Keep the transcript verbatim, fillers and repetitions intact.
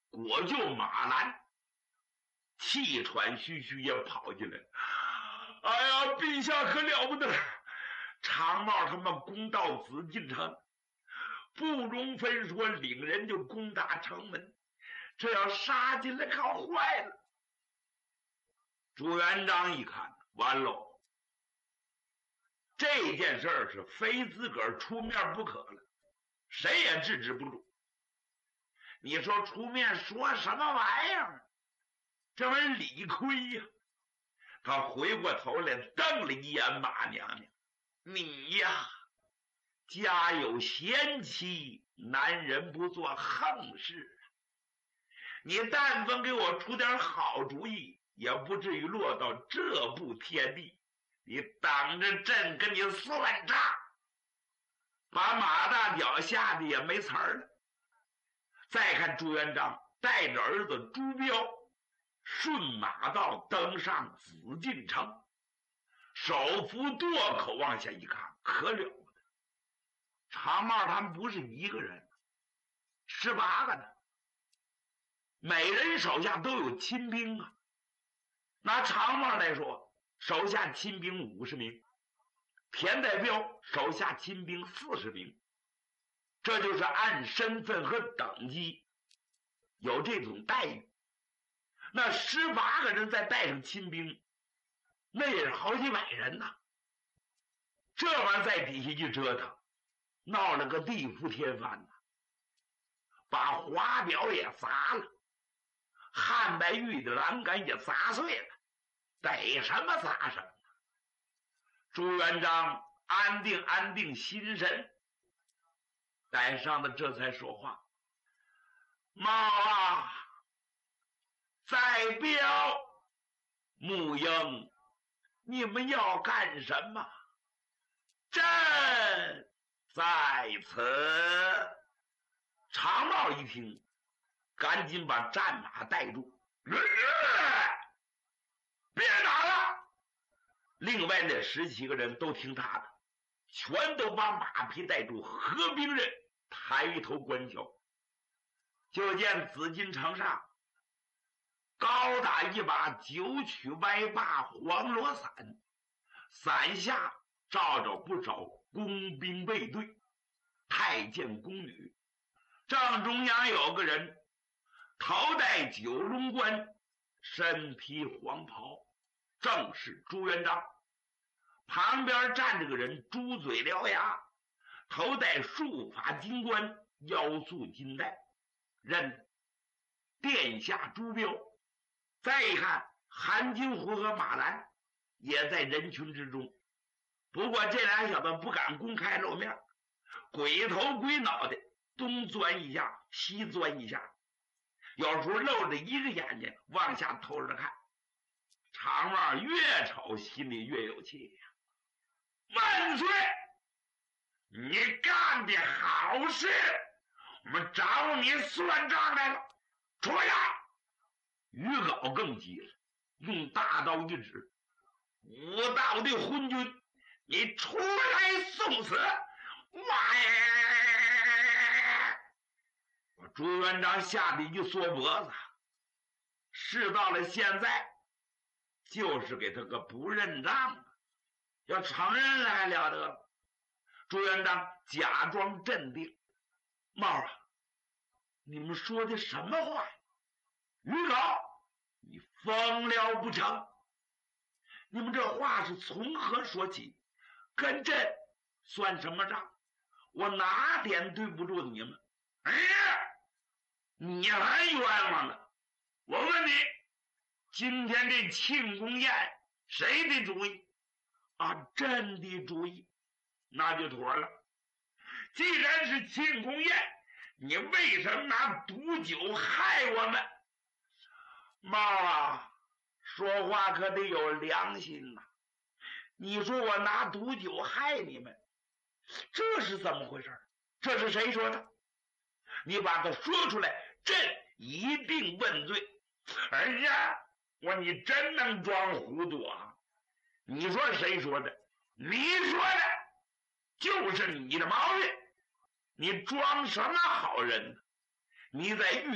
国舅马兰气喘吁吁也跑进来了。哎呀，陛下可了不得！长茂他们攻到紫禁城，不容分说，领人就攻打城门，这要杀进来可坏了。朱元璋一看，完喽，这件事儿是非自个儿出面不可了，谁也制止不住。你说出面说什么玩意儿？这玩意儿理亏呀！他回过头来瞪了一眼马娘娘，你呀，家有贤妻，男人不做横事。你但凡给我出点好主意，也不至于落到这步田地。你等着朕跟你算账，把马大脚吓得也没词儿了。再看朱元璋带着儿子朱标顺马道登上紫禁城，手扶垛口往下一看，可了不得！长茂他们不是一个人，十八个呢，每人手下都有亲兵啊。拿长茂来说，手下亲兵五十名，田代彪手下亲兵四十名，这就是按身份和等级有这种待遇。那十八个人再带上亲兵，那也是好几百人呐。这玩意儿在底下一折腾，闹了个地覆天翻呐，把华表也砸了，汉白玉的栏杆也砸碎了，逮什么砸什么。朱元璋安定安定心神，带上的这才说话：茂啊，在彪、穆英，你们要干什么？朕在此。长茂一听，赶紧把战马带住，别打了！另外那十七个人都听他的，全都把马匹带住，合兵刃抬头观瞧。就见紫禁城上高大一把九曲歪把黄罗伞，伞下罩着不少宫兵卫队、太监宫女。正中央有个人头戴九龙冠，身披黄袍，正是朱元璋。旁边站着个人，猪嘴獠牙，头戴束发金冠，腰束金带，认殿下朱标。再一看，韩金虎和马兰也在人群之中，不过这俩小子不敢公开露面，鬼头鬼脑的东钻一下西钻一下，有时候露着一个眼睛往下偷着看。长茂越瞅心里越有气呀！万岁！你干的好事，我们找你算账来了，出来！于杲更急了，用大刀一指：无道的昏君，你出来送死！哇！我朱元璋吓得一缩脖子，事到了现在，就是给他个不认账啊！要承认了还了得了？朱元璋假装镇定：茂啊，你们说的什么话呀？于杲，你疯了不成？你们这话是从何说起？跟朕算什么账？我哪点对不住你们？哎呀，你还冤枉呢！我问你，今天这庆功宴谁的主意？啊，朕的主意。那就妥了。既然是庆功宴，你为什么拿毒酒害我们？茂啊，说话可得有良心呐！你说我拿毒酒害你们，这是怎么回事？这是谁说的？你把它说出来，朕一定问罪。哎呀，我你真能装糊涂啊！你说谁说的？你说的，就是你的毛病。你装什么好人呢？你在御